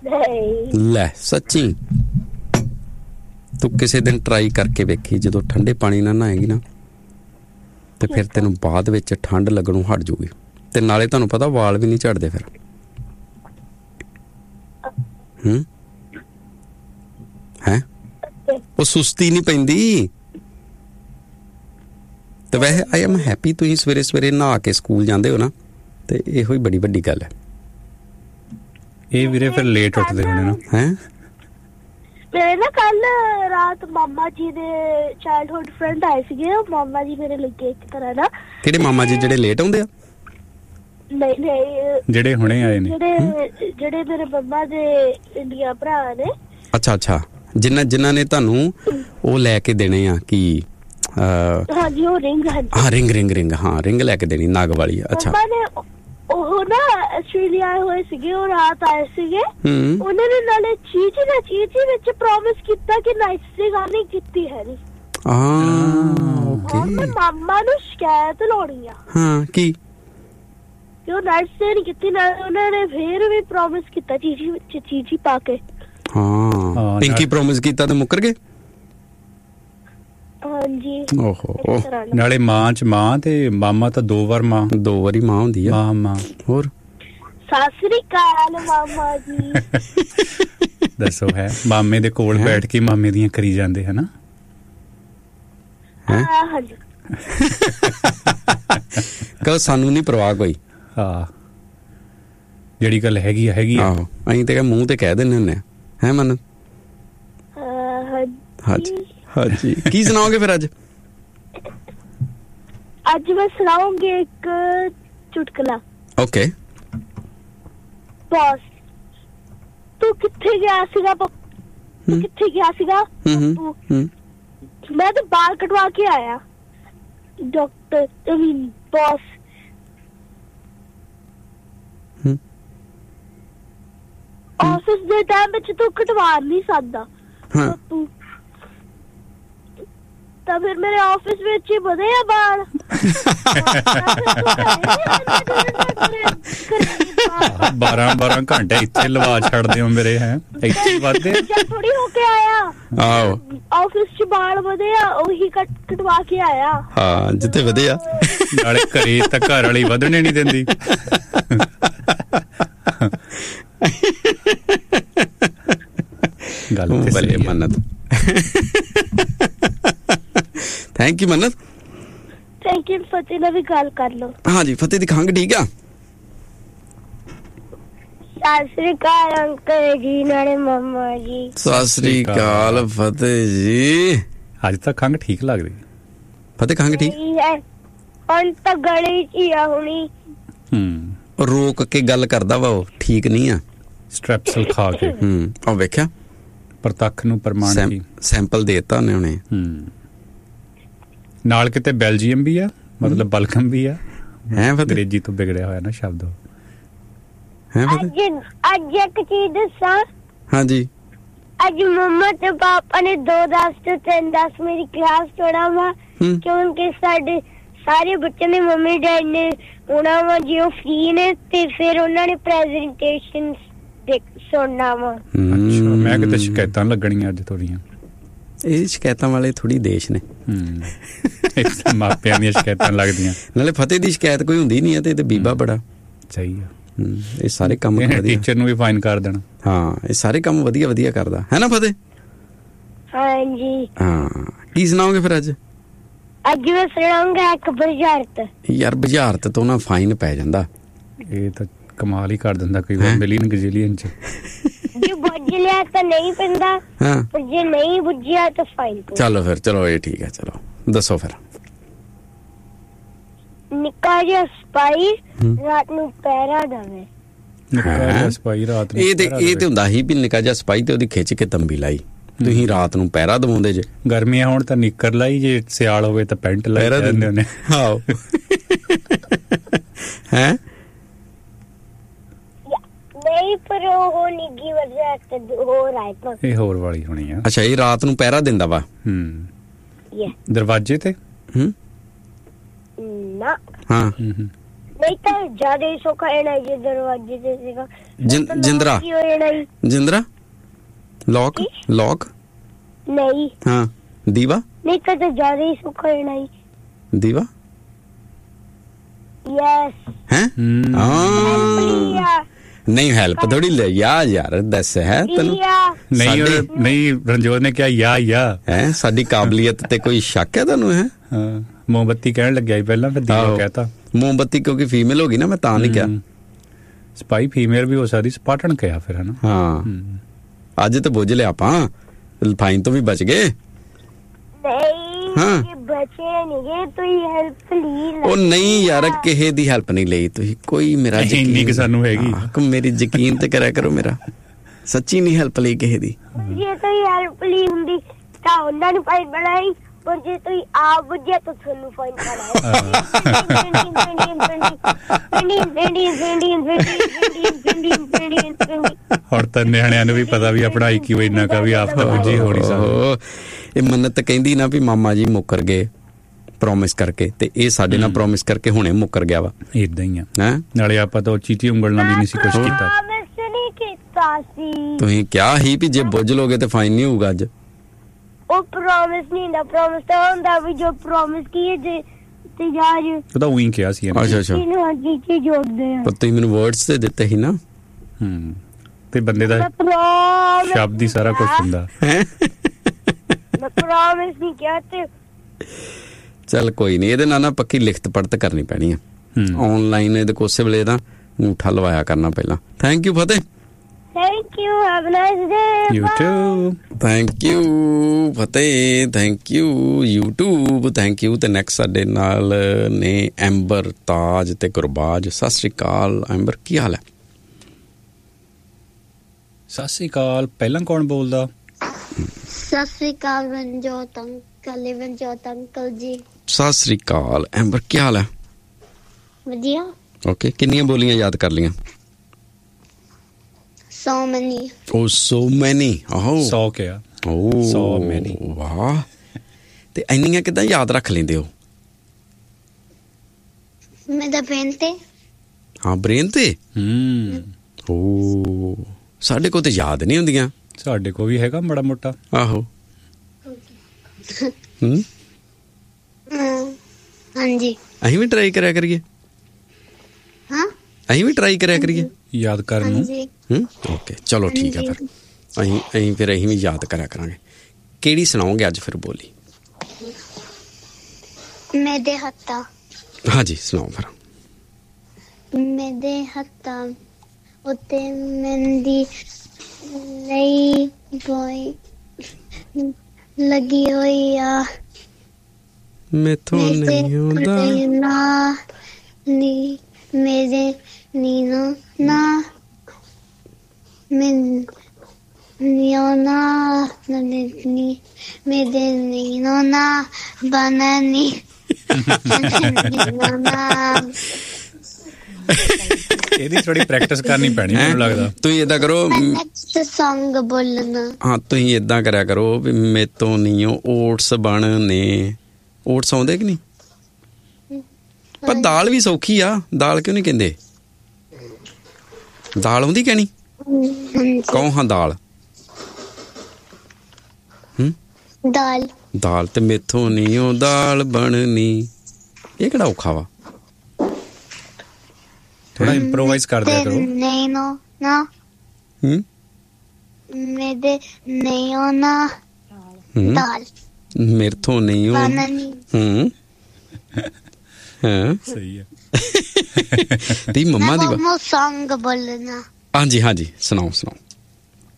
ਲੈ ਸੱਚੀ ਤੂੰ ਕਿਸੇ ਦਿਨ ਟਰਾਈ ਕਰਕੇ ਵੇਖੀ, ਜਦੋਂ ਠੰਡੇ ਪਾਣੀ ਨਾਲ ਨਹਾਏਗੀ ਨਾ ਤੇ ਫਿਰ ਤੈਨੂੰ ਬਾਅਦ ਵਿੱਚ ਠੰਡ ਲੱਗਣੋਂ ਹਟ ਜੂਗੀ, ਤੇ ਨਾਲੇ ਤੁਹਾਨੂੰ ਪਤਾ ਵਾਲ ਵੀ ਨਹੀਂ ਝੜਦੇ ਫਿਰ। ਹੈ ਉਹ ਸੁਸਤੀ ਨਹੀਂ ਪੈਂਦੀ। ਤੇ ਵੈਸੇ ਆਈ ਐਮ ਹੈਪੀ ਤੁਸੀਂ ਸਵੇਰੇ ਸਵੇਰੇ ਨਹਾ ਕੇ ਸਕੂਲ ਜਾਂਦੇ ਹੋ ਨਾ, ਤੇ ਇਹੋ ਹੀ ਬੜੀ ਵੱਡੀ ਗੱਲ ਹੈ। ਇਹ ਵੀਰੇ ਫਿਰ ਲੇਟ ਉੱਠਦੇ ਹੋਣੇ ਨਾ। ਹੈ ਮੇਰੇ ਨਾ ਕੱਲ ਰਾਤ ਮਾਮਾ ਜੀ ਦੇ ਚਾਈਲਡਹੁੱਡ ਫਰੈਂਡ ਆਏ ਸੀਗੇ। ਉਹ ਮਾਮਾ ਜੀ ਮੇਰੇ ਲੱਗੇ ਇੱਕ ਤਰ੍ਹਾਂ ਦਾ। ਕਿਹੜੇ ਮਾਮਾ ਜੀ, ਜਿਹੜੇ ਲੇਟ ਆਉਂਦੇ ਆ? ਨਹੀਂ ਜਿਹੜੇ ਹੁਣੇ ਆਏ ਨੇ, ਜਿਹੜੇ ਮੇਰੇ ਮੰਮਾ ਦੇ ਇੰਡੀਆ ਭਰਾ ਨੇ। ਅੱਛਾ ਜਿਨ੍ਹਾਂ ਨੇ ਤੁਹਾਨੂੰ ਉਹ ਲੈ ਕੇ ਦੇਣੇ ਆ ਕਿ ਹਾਂਜੀ ਉਹ ਰਿੰਗ। ਹਾਂ ਰਿੰਗ ਲੈ ਕੇ ਦੇਣੀ ਨਾਗ ਵਾਲੀ। ਅੱਛਾ ਉਹ ਨਾ ਆਸਟ੍ਰੇਲੀਆ ਆਏ ਹੋਏ ਸੀਗੇ, ਉਹ ਰਾਤ ਆਏ ਸੀਗੇ। ਉਹਨਾਂ ਨੇ ਨਾਲੇ ਚੀਚੀ ਵਿੱਚ ਪ੍ਰੋਮਿਸ ਕੀਤਾ ਕਿ ਨਾਈਟ ਸਟੇ ਨਹੀਂ ਕੀਤੀ ਹੈ ਨੀ। ਓਕੇ ਮਾਮਾ ਨੂੰ ਸ਼ਿਕਾਇਤ ਲਾਉਣੀ ਆ। ਹਾਂ ਕੀ ਉਹ ਨਾਈਟ ਸਟੇ ਨਹੀਂ ਕੀਤੀ, ਨਾ ਉਹਨਾਂ ਨੇ ਫੇਰ ਵੀ ਪ੍ਰੋਮਿਸ ਕੀਤਾ ਚੀਚੀ ਪਾ ਕੇ। ਹਾਂ ਪਿੰਕੀ ਪ੍ਰੋਮਿਸ ਕੀਤਾ ਤੇ ਮੁੱਕਰ ਗਏ। ਹਾਂਜੀ ਓਹੋ ਨਾਲੇ ਮਾਂ ਚ ਮਾਂ ਤੇ ਮਾਮਾ ਤਾਂ ਦੋ ਵਾਰੀ ਮਾਂ ਹੁੰਦੀ ਆ। ਮਾਂ ਹੋਰ ਸਤਿ ਸ੍ਰੀ ਅਕਾਲ ਮਾਮਾ ਜੀ। ਦੱਸੋ ਹੈ ਮਾਮੇ ਦੇ ਕੋਲ ਬੈਠ ਕੇ ਮਾਮੇ ਦੀਆਂ ਕਰੀ ਜਾਂਦੇ ਹਨਾ। ਹਾਂਜੀ ਕਹੋ ਸਾਨੂੰ ਨਹੀਂ ਪਰਵਾਹ ਕੋਈ। ਹਾਂ ਜਿਹੜੀ ਗੱਲ ਹੈਗੀ ਆ। ਆਹੋ ਅਸੀਂ ਤੇ ਮੂੰਹ ਤੇ ਕਹਿ ਦਿੰਦੇ ਹੁੰਦੇ ਹੈ ਮਨ। ਹਾਂਜੀ ਕੀ ਸੁਣਾਓਗੇ ਫਿਰ ਅੱਜ? ਅੱਜ ਮੈਂ ਸੁਣਾਉਂਗੀ ਇੱਕ ਚੁਟਕਲਾ। ਓਕੇ। ਬੌਸ ਤੂੰ ਕਿੱਥੇ ਗਿਆ ਸੀਗਾ? ਮੈਂ ਤਾਂ ਬਾਲ ਕਟਵਾ ਕੇ ਆਇਆ। ਡਾਕਟਰ ਬੌਸ ਆਫਿਸ ਦੇ ਟਾਈਮ ਵਿੱਚ ਤੂੰ ਕਟਵਾ ਨਹੀਂ ਸਕਦਾ। ਤਾਂ ਫਿਰ ਮੇਰੇ ਆਫਿਸ ਵਿੱਚ ਹੀ ਵਧੇ ਆ ਬਾਲ। 12 ਘੰਟੇ ਇੱਥੇ ਲਵਾ ਛੱਡਦੇ ਹੋ ਮੇਰੇ। ਹੈ ਇੱਥੇ ਵਧਦੇ ਥੋੜੀ ਹੋ ਕੇ ਆਇਆ। ਆਹੋ ਆਫਿਸ ਚ ਬਾਲ ਵਧੇ ਆ, ਉਹੀ ਕਟਵਾ ਕੇ ਆਇਆ। ਹਾਂ ਜਿੱਥੇ ਵਧੇ ਆ। ਨਾਲੇ ਘਰੇ ਤਾਂ ਘਰ ਵਾਲੀ ਵਧਣੇ ਨਹੀਂ ਦਿੰਦੀ। ਗੱਲ ਤੇ ਸਹੀ ਮੰਨਤ। Thank you Mannat. Thank you. ਫਤਿਹ ਨਾਲ ਵੀ ਗੱਲ ਕਰ ਲਓ। ਹਾਂਜੀ ਫਤਿਹ ਦੀ ਖੰਘ ਠੀਕ ਆ? ਸਤਿ ਸ੍ਰੀ ਅਕਾਲ ਅੰਕਲ ਜੀ ਨਾਲੇ ਮਾਮਾ ਜੀ। ਸਤਿ ਸ੍ਰੀ ਅਕਾਲ ਫਤਿਹ ਜੀ। ਅੱਜ ਤਾਂ ਖੰਘ ਠੀਕ ਲੱਗਦੀ। ਫਤਿਹ ਖੰਘ ਠੀਕ ਹੁਣ ਤਾਂ ਗਲੀ ਚ ਹੀ ਆ ਹੁਣੀ। ਰੋਕ ਕੇ ਗੱਲ ਕਰਦਾ ਵਾ ਉਹ, ਠੀਕ ਨਹੀਂ ਆ। ਸਟ੍ਰੈਪਸਲ ਖਾ ਕੇ। ਉਹ ਵੇਖਿਆ ਪ੍ਰਤੱਖ ਨੂੰ ਪ੍ਰਮਾਣ ਕੀ ਸੈਂਪਲ ਦੇਤਾ ਉਹਨੇ। ਨਾਲ ਕਿਤੇ ਬੈਲਜੀਅਮ ਵੀ ਆ, ਮਤਲਬ ਬਲਗਮ ਵੀ ਆ। ਅੰਗਰੇਜ਼ੀ ਤੋਂ ਵਿਗੜਿਆ ਹੋਇਆ ਨਾ ਸ਼ਬਦ। ਅੱਜ ਇੱਕ ਚੀਜ਼ ਦੱਸਾਂ। ਹਾਂਜੀ ਅੱਜ ਮੰਮਾ ਤੇ ਪਾਪਾ ਨੇ 2:10 ਤੋਂ 3:10 ਮੇਰੀ ਕਲਾਸ ਤੋੜਾ ਵਾ, ਕਿਉਂਕਿ ਸਾਡੇ ਸਾਰੇ ਬੱਚੇ ਨੇ ਮੰਮੀ ਡੈਡੀ ਨੇ ਉਹਨਾਂ ਵਾ ਜੀ ਉਹ ਫ੍ਰੀ ਨੇ, ਤੇ ਫਿਰ ਉਹਨਾਂ ਨੇ ਪ੍ਰੈਜੈਂਟੇਸ਼ਨ ਸੁਣਨਾ ਵਾ। ਅੱਛਾ ਮੈਂ ਕਿਤੇ ਸ਼ਿਕਾਇਤਾਂ ਲੱਗਣੀਆਂ ਅੱਜ ਥੋੜੀਆਂ। ਇਹ ਸ਼ਿਕਾਇਤਾਂ ਵਾਲੇ ਥੋੜੀ ਦੇਸ਼ ਨੇ। ਮਾਪਿਆਂ ਦੀਆਂ ਸ਼ਿਕਾਇਤਾਂ ਲੱਗਦੀਆਂ। ਨਾਲੇ ਫਤਿਹ ਦੀ ਸ਼ਿਕਾਇਤ ਕੋਈ ਹੁੰਦੀ ਨਹੀਂ ਹੈ ਤੇ ਬੀਬਾ ਬੜਾ ਸਹੀ ਆ। ਇਹ ਸਾਰੇ ਕੰਮ ਟੀਚਰ ਨੂੰ ਵੀ ਫਾਈਨ ਕਰ ਦੇਣਾ। ਹਾਂ ਇਹ ਸਾਰੇ ਕੰਮ ਵਧੀਆ ਕਰਦਾ ਹੈ ਨਾ ਫਤਿਹ? ਹਾਂਜੀ। ਹਾਂ ਕੀ ਸੁਣਾਓਗੇ ਫਿਰ ਅੱਜ? ਅੱਜ ਮੈਂ ਸੁਣਾਉਂਗਾ ਇੱਕ ਬੁਝਾਰਤ। ਯਾਰ ਬੁਝਾਰਤ ਤੋਂ ਨਾ ਫਾਈਨ ਪੈ ਜਾਂਦਾ। ਇਹ ਤਾਂ ਕਮਾਲ ਹੀ ਕਰ ਦਿੰਦਾ ਕਈ ਵਾਰ ਮਿਲੀਅਨ ਗਜ਼ੀਲੀਅਨ ਚ। ਜੇ ਬੁੱਝ ਲਿਆ ਤਾਂ ਨਹੀਂ ਪੈਂਦਾ, ਪਰ ਜੇ ਨਹੀਂ ਬੁੱਝਿਆ ਤਾਂ ਫਾਈਨ। ਚਲੋ ਇਹ ਠੀਕ ਹੈ। ਚਲੋ ਦੱਸੋ ਫਿਰ। ਨਿੱਕਾ ਜਿਹਾ ਸਪਾਈ ਰਾਤ ਨੂੰ ਪਹਿਰਾ ਦੇਵੇ। ਨਿੱਕਾ ਜਿਹਾ ਸਪਾਈ ਰਾਤ ਨੂੰ ਇਹ ਤੇ ਹੁੰਦਾ ਸੀ ਵੀ ਨਿੱਕਾ ਜਿਹਾ ਸਪਾਈ ਤੇ ਉਹਦੀ ਖਿੱਚ ਕੇ ਤੰਬੀ ਲਾਈ। ਤੁਸੀਂ ਰਾਤ ਨੂੰ ਪਹਿਰਾ ਦਵਾਉਂਦੇ ਜੇ। ਗਰਮੀਆਂ ਹੋਣ ਤਾਂ ਨਿੱਕਰ ਲਾਈ, ਜੇ ਸਿਆਲ ਹੋਵੇ ਤਾਂ ਪੈਂਟ ਲਾਈ ਜਾਂਦੇ ਉਹਨੇ। ਆਹੋ ਹੈ ਨਹੀਂ ਪਰ ਉਹ ਨਿੱਗੀ ਵਰਜਾ ਤੇ ਹੋਰ ਆਏ ਤਾਂ ਇਹ ਹੋਰ ਵਾਲੀ ਹੋਣੀ ਆ। ਅੱਛਾ ਇਹ ਰਾਤ ਨੂੰ ਪਹਿਰਾ ਦਿੰਦਾ ਵਾ। ਦਰਵਾਜ਼ੇ ਤੇ? ਨਾ ਹਾਂ ਨਹੀਂ ਤਾਂ ਜ਼ਿਆਦਾ ਹੀ ਸੌਖਾ ਜਾਣਾ ਜੇ ਦਰਵਾਜ਼ੇ ਤੇ ਸੀਗਾ ਜਿੰਦਰਾ ਕੀ ਹੋ ਜਾਣਾ ਜੀ? ਜਿੰਦਰਾ ਲੋਕ ਨਹੀਂ ਹਾਂ ਦੀਵਾ ਨਹੀਂ ਤਾਂ ਜ਼ਿਆਦਾ ਹੀ ਸੌਖਾ ਜਾਣਾ ਜੀ ਦੀਵਾ ਯੈਸ ਹੈ ਨਹੀਂ ਹੈਲਪ ਥੋੜੀ ਲੈ ਯਾਰ ਦੱਸ ਹੈ ਤੈਨੂੰ ਨਹੀਂ ਰਣਜੋਤ ਨੇ ਕਿਹਾ ਯਾ ਹੈ ਸਾਡੀ ਕਾਬਲੀਅਤ ਤੇ ਕੋਈ ਸ਼ੱਕ ਹੈ ਤੁਹਾਨੂੰ ਹੈ ਹਾਂ ਮੋਮਬੱਤੀ ਕਹਿਣ ਲੱਗਿਆ ਸੀ ਪਹਿਲਾਂ ਫਿਰ ਦੀਵਾ ਕਹਿਤਾ ਮੋਮਬੱਤੀ ਕਿਉਂਕਿ ਫੀਮੇਲ ਹੋ ਗਈ ਨਾ ਮੈਂ ਤਾਂ ਨਹੀਂ ਕਿਹਾ ਸਪਾਈ ਫੀਮੇਲ ਵੀ ਹੋ ਸਕਦੀ ਸਪਾਟਨ ਕਿਹਾ ਫਿਰ ਹਨਾ ਹਾਂ ਅੱਜ ਤਾਂ ਬੁੱਝ ਲਿਆ ਆਪਾਂ ਫਾਈਨ ਤੋਂ ਵੀ ਬਚ ਗਏ ਨਹੀਂ ਬਚੇ ਨਹੀਂ ਤੁਸੀਂ ਹੈਲਪ ਪਲੀਜ਼ ਉਹ ਨਹੀਂ ਯਾਰ ਕਿਸੇ ਦੀ ਹੈਲਪ ਨਹੀਂ ਲਈ ਤੁਸੀਂ ਕੋਈ ਮੇਰਾ ਯਕੀਨ ਸਾਨੂੰ ਹੈਗੀ ਮੇਰੀ ਯਕੀਨ ਤੇ ਕਰਿਆ ਕਰੋ ਮੇਰਾ ਸੱਚੀ ਨਹੀਂ ਹੈਲਪ ਲਈ ਕਿਸੇ ਦੀ ਜੇ ਤੁਸੀਂ ਹੈਲਪ ਲਈ ਹੁੰਦੀ ਤਾਂ ਉਹਨਾਂ ਨੂੰ ਫਾਈਨ ਬਣਾਈ ਪਰ ਜੇ ਤੁਸੀਂ ਆਪ ਬੁੱਝਿਆ ਤਾਂ ਤੁਹਾਨੂੰ ਫਾਈਨ ਹੁਣ ਤਾਂ ਨਿਆਣਿਆਂ ਨੂੰ ਵੀ ਪਤਾ ਵੀ ਆਪਣਾ IQ ਇੰਨਾ ਕਾ ਵੀ ਆਪ ਤਾਂ ਬੁੱਝੀ ਹੋਣੀ ਸਕਦਾ ਇਹ ਮੰਨਤ ਕਹਿੰਦੀ ਨਾ ਵੀ ਮਾਮਾ ਜੀ ਮੁੱਕਰ ਗਏ ਪ੍ਰੋਮਿਸ ਕਰਕੇ ਤੇ ਇਹ ਸਾਡੇ ਨਾਲ ਪ੍ਰੋਮਿਸ ਕਰਕੇ ਹੁਣੇ ਮੁੱਕਰ ਗਿਆ ਵਾ ਇਦਾਂ ਹੀ ਆ ਨਾਲੇ ਆਪਾਂ ਤਾਂ ਚੀਟੀ ਉਂਗਲ ਨਾਲ ਵੀ ਨਹੀਂ ਸੀ ਕੁਝ ਕੀਤਾ ਤੁਸੀਂ ਕਿਹਾ ਹੀ ਵੀ ਜੇ ਬੁੱਝ ਲੋਗੇ ਤੇ ਫਾਈਨ ਨਹੀਂ ਹੋਊਗਾ ਅੱਜ ਉਹ ਪ੍ਰੋਮਿਸ ਨਹੀਂ ਹੁੰਦਾ ਪ੍ਰੋਮਿਸ ਤਾਂ ਹੁੰਦਾ ਵੀ ਜੋ ਪ੍ਰੋਮਿਸ ਕੀਏ ਜੇ ਤੇ ਯਾਰ ਉਹ ਤਾਂ ਉਹੀ ਕਿਹਾ ਸੀ ਅੱਛਾ ਇਹਨੂੰ ਚੀਟੀ ਜੋੜਦੇ ਆ ਪਰ ਤੁਸੀਂ ਮੈਨੂੰ ਵਰਡਸ ਤੇ ਦਿੱਤੇ ਸੀ ਨਾ ਤੇ ਬੰਦੇ ਦਾ ਸ਼ਬਦ ਹੀ ਸਾਰਾ ਕੁਝ ਹੁੰਦਾ ਮੈਂ ਪ੍ਰੋਮਿਸ ਨਹੀਂ ਕਿਹਾ ਤੇ ਚੱਲ ਕੋਈ ਨਹੀਂ ਇਹਦੇ ਨਾਲ ਨਾ ਪੱਕੀ ਲਿਖਤ ਪੜਤ ਕਰਨੀ ਪੈਣੀ ਆ ਆਨਲਾਈਨ ਇਹਦੇ ਕੋਸੇ ਵੇਲੇ ਦਾ ਅੰਗੂਠਾ ਲਵਾਇਆ ਕਰਨਾ ਪਹਿਲਾਂ thank you Fateh Thank you. Have a nice day. You too. Thank you, Fateh. Thank you. YouTube. Thank you. ਤੇ next ਸਾਡੇ ਨਾਲ ਨੇ ਐਂਬਰ, ਤਾਜ ਤੇ ਗੁਰਬਾਜ। ਸਤਿ ਸ਼੍ਰੀ ਅਕਾਲ ਐਂਬਰ, ਕੀ ਹਾਲ ਹੈ? ਸਤਿ ਸ਼੍ਰੀ ਅਕਾਲ। ਪਹਿਲਾਂ ਕੌਣ ਬੋਲਦਾ? ਸਤਿ ਸ਼੍ਰੀ ਅਕਾਲ ਰਣਜੋਤ ਅੰਕਲ ਜੀ। ਸਤਿ ਸ਼੍ਰੀ ਅਕਾਲ ਐਂਬਰ, ਕੀ ਹਾਲ ਹੈ? ਵਧੀਆ। ਓਕੇ, ਕਿੰਨੀਆਂ ਬੋਲੀਆਂ ਯਾਦ ਕਰ ਲੀਆਂ? So many. Oh, so many. Oh. 100 ਕਿਹਾ। Oh. So many. ਵਾਹ। ਤੇ ਇੰਨੀਆਂ ਕਿੱਦਾਂ ਯਾਦ ਰੱਖ ਲੈਂਦੇ ਹੋ? ਮੇਰਾ ਬ੍ਰੇਨ ਤੇ। ਹਾਂ, ਬ੍ਰੇਨ ਤੇ? ਓ ਸਾਡੇ ਕੋਲ ਤੇ ਯਾਦ ਨਹੀਂ ਹੁੰਦੀਆਂ। ਸਾਡੇ ਕੋਲ ਵੀ ਹੈਗਾ ਮਾੜਾ ਮੋਟਾ। ਆਹੋ। ਹਾਂਜੀ। ਅਸੀਂ ਵੀ ਟਰਾਈ ਕਰਿਆ ਕਰੀਏ। ਹਾਂ? ਅਸੀਂ ਵੀ ਟਰਾਈ ਕਰਿਆ ਕਰੀਏ ਯਾਦ ਕਰਨ ਨੂੰ। ਓਕੇ, ਚਲੋ ਠੀਕ ਹੈ ਫਿਰ ਅਸੀਂ ਵੀ ਯਾਦ ਕਰਿਆ ਕਰਾਂਗੇ। ਕਿਹੜੀ ਸੁਣਾਓਗੇ ਅੱਜ ਫਿਰ ਬੋਲੀ? ਮੇਰੇ ਹੱਥਾਂ। ਹਾਂਜੀ ਸੁਣਾਓ ਫਿਰ। ਮੇਰੇ ਹੱਥਾਂ ਉੱਤੇ ਮਹਿੰਦੀ ਲਈ ਬੋਈ ਲੱਗੀ ਹੋਈ ਆ। ਮੈਥੋਂ ਨਹੀਂ ਹੁੰਦਾ ਨੀ ਮੇਰੇ ਨੀਨੋ ਨਾ ਮੈਂ ਨੀਨਾ ਨਨੀ ਮੇਰੇ ਨੀਨੋ ਨਾ ਬਨਾਨੀ ਇਹਦੀ ਥੋੜੀ ਪ੍ਰੈਕਟਿਸ ਕਰਨੀ ਪੈਣੀ ਮੈਨੂੰ ਲੱਗਦਾ। ਤੁਸੀਂ ਏਦਾਂ ਕਰੋ, ਨੈਕਸਟ Song ਬੋਲਣਾ। ਹਾਂ ਤੁਸੀਂ ਏਦਾਂ ਕਰਿਆ ਕਰੋ ਵੀ ਮੈਥੋਂ ਨਹੀਂ ਓਟਸ ਬਣਨੇ। ਓਟਸ ਆਉਂਦੇ ਕਿ ਨਹੀਂ? ਪਰ ਦਾਲ ਵੀ ਸੌਖੀ ਆ, ਦਾਲ ਕਿਉਂ ਨਹੀਂ ਕਹਿੰਦੇ? ਦਾਲ ਆਉਂਦੀ ਕਹਿਣੀ? ਕਹੋ ਹਾਂ ਦਾਲ। ਦਾਲ ਤੇ ਮੈਥੋਂ ਨਹੀਂ ਉਹ ਦਾਲ ਬਣਨੀ। ਇਹ ਕਿਹੜਾ ਔਖਾ ਵਾ? ਥੋੜਾ ਇੰਪਰੋਵਾਈਜ਼ ਕਰ ਦਿਆ ਕਰੋ। ਨਹੀਂ ਨਾ ਮੇਰੇ ਨਹੀਂ ਨਾ ਦਾਲ ਮੇਰੇ ਤੋਂ ਨਹੀਂ ਉਹ ਹਾਂ ਸਹੀ ਹੈ। ਤੀ ਮੰਮਾ ਦੀ Song ਬੋਲਣਾ। ਹਾਂਜੀ ਸੁਣਾਓ।